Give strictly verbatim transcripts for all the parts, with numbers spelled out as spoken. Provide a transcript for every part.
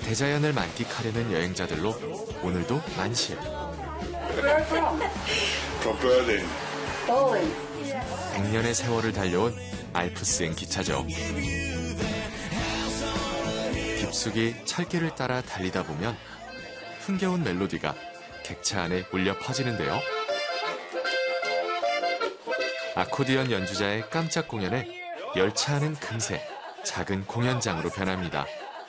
대자연을 만끽하려는 여행자들로 오늘도 만실. 백 년의 세월을 달려온 알프스행 기차죠. 깊숙이 철길을 따라 달리다 보면 흥겨운 멜로디가 객차 안에 울려 퍼지는데요. 아코디언 연주자의 깜짝 공연에 열차 안은 금세 작은 공연장으로 변합니다.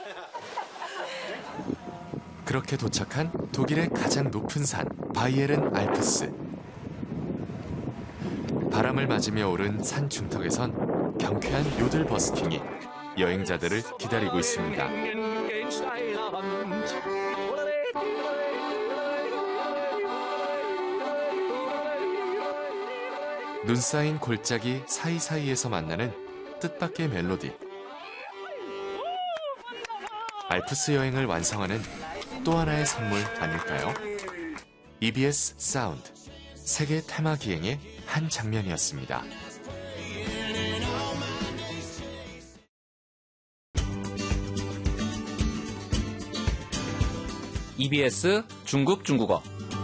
그렇게 도착한 독일의 가장 높은 산 바이에른 알프스. 바람을 맞으며 오른 산 중턱에선 경쾌한 요들 버스킹이 여행자들을 기다리고 있습니다. 눈 쌓인 골짜기 사이사이에서 만나는 뜻밖의 멜로디. 알프스 여행을 완성하는 또 하나의 선물 아닐까요? 이비에스 사운드, 세계 테마 기행의 한 장면이었습니다. 이비에스 중국 중국어.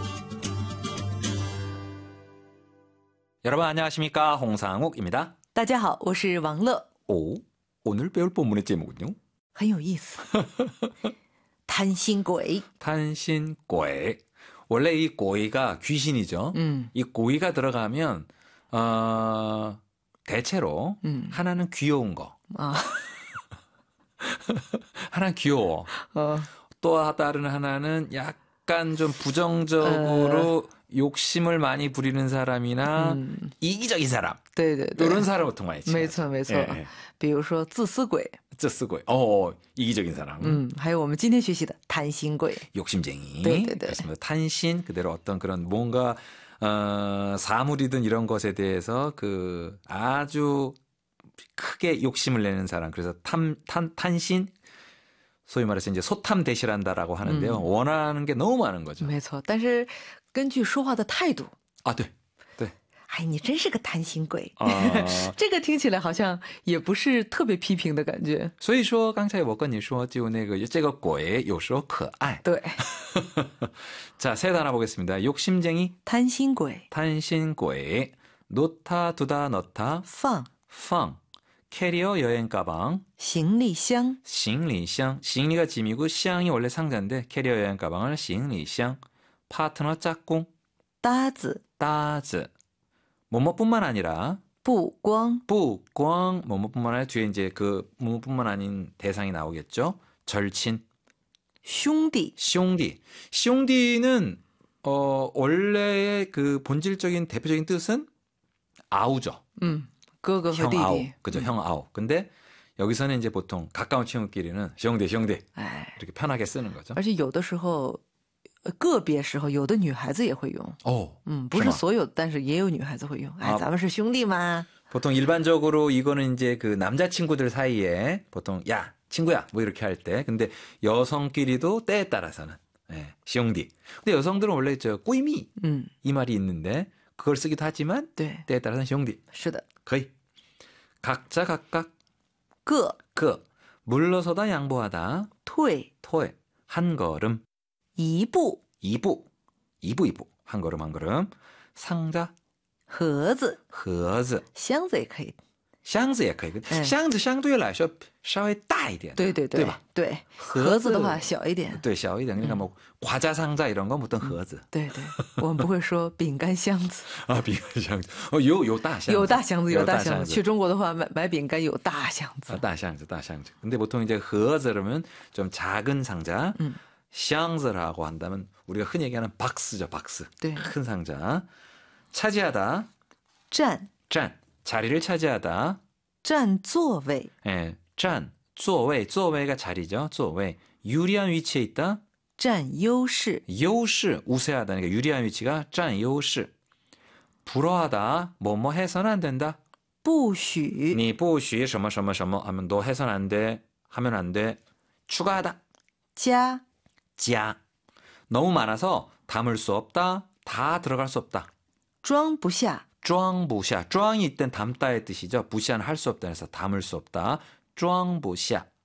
여러분 안녕하십니까? 홍상욱입니다. 大家好，我是王乐。 오, 오늘 배울 본문의 제목은요? 很有意思。贪心鬼。 탄신꼬이. 원래 이 꼬이가 귀신이죠. 음. 이 꼬이가 들어가면 어, 대체로 음. 하나는 귀여운 거. 아. 하나는 귀여워. 어. 또 다른 하나는 약간 좀 부정적으로 어. 욕심을 많이 부리는 사람이나 음. 이기적인 사람. 对对对。 이런 사람 보통 많이 치죠. 没错没错。 예. 比如说自私鬼。 쯔쓰고, 어, 이기적인 사람. 嗯，还有我们今天学习的贪心鬼。 욕심쟁이. 네, 네, 네. 그렇습니다. 탄신 그대로 어떤 그런 뭔가 어, 사물이든 이런 것에 대해서 그 아주 크게 욕심을 내는 사람. 그래서 탐, 탄, 탄신 소위 말해서 이제 소탐대실한다라고 하는데요. 음. 원하는 게 너무 많은 거죠. 没错，但是根据说话的态度， 아, 네. 哎，你真是个贪心鬼。 아, 这个听起来好像也不是特别批评的感觉。 所以说刚才我跟你说就那个这个鬼有时候可爱。 对。 자, 세 단어 보겠습니다. 욕심쟁이, 贪心鬼， 탄신꼬이, 놓다 두다 넣다, 放 펑, 캐리어 여행 가방, 行李箱， 行李箱,行李가 짐이고 샹이 원래 상자인데 캐리어 여행 가방을 行李箱, 파트너 짝꿍, 搭子， 따즈. 뭐뭐뿐만 아니라 不光， 뿌꽝 뭐뭐뿐만 아니라 뒤에 이제 그 뭐뭐뿐만 아닌 대상이 나오겠죠. 절친, 兄弟， 숑디. 숑디는 어 원래의 그 본질적인 대표적인 뜻은 아우죠. 嗯，哥哥和 형 弟 아우. 弟。 그죠? 형 아우. 근데 여기서는 이제 보통 가까운 친구끼리는 숑디 숑디 哎， 이렇게 편하게 쓰는 거죠. 而且有的时候，呃个别时候，有的女孩子也会用。 어. 嗯，不是吗？ 是所有，但是也有女孩子会用。哎， 아 咱们是兄弟嘛。 보통 일반적으로 이거는 이제 그 남자친구들 사이에 보통 야 친구야 뭐 이렇게 할 때 근데 여성끼리도 때에 따라서는 예, 숑디. 근데 여성들은 원래 저 꾸이미 嗯， 이 말이 있는데 그걸 쓰기도 하지만 对， 때에 따라서는 숑디 是的， 거의 각자 각각 各 그 물러서다 양보하다 退 토에 한 걸음 一步， 이부 이부 이부 한 걸음 한 걸음 상자 盒子， 盒子箱子也可以。 箱子也可以嗯箱子相对来说稍微大一点对对对， 对吧？ 对， 盒盒子的子话小一点。 对小一点 그러니까 뭐 과자 상자 이런 건 보통 盒子对对，我们不会说饼干箱子， 아饼干箱子 어, 有有大箱子有大箱子，有大箱子。 有大箱子去中国的话，买买饼干有大箱子 아, 。 大箱子大箱子 근데 보통 이제 盒子 그러면 좀 작은 상자 음. 箱子라고 한다면 우리가 흔히 얘기하는 박스죠 박스 네. 큰 상자 차지하다 占 짠 자리를 차지하다 占座位， 예, 짠座位 座位가 자리죠 座位 유리한 위치에 있다 占优势， 优势 우세하다니까 유리한 위치가 占优势 불허하다 뭐뭐 해서는 안 된다 不许 니 不许什么什么什么 하면 너 해서는 안 돼 하면 안 돼 추가하다 加 자 너무 많아서 담을 수 없다 다 들어갈 수 없다 装不下， 庄부샤 庄이 이땐 담다의 뜻이죠 부샤는 할 수 없다 해서 담을 수 없다 庄부샤